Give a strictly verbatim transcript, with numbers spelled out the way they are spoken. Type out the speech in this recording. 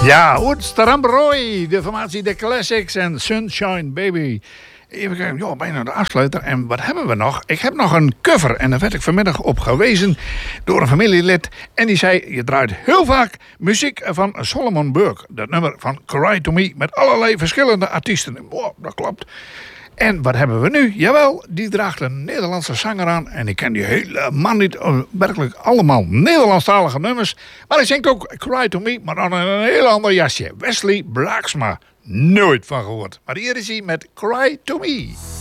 Ja, Oetsteramp Roy, de formatie de Classics en Sunshine Baby. Even kijken, ja, bijna de afsluiter. En wat hebben we nog? Ik heb nog een cover en daar werd ik vanmiddag op gewezen door een familielid. En die zei, je draait heel vaak muziek van Solomon Burke. Dat nummer van Cry to Me met allerlei verschillende artiesten. Wow, dat klopt. En wat hebben we nu? Jawel, die draagt een Nederlandse zanger aan. En ik ken die helemaal niet. Werkelijk allemaal Nederlandstalige nummers. Maar hij zingt ook Cry to Me, maar dan in een heel ander jasje. Wesley Braaksma. Nooit van gehoord. Maar hier is hij met Cry to Me.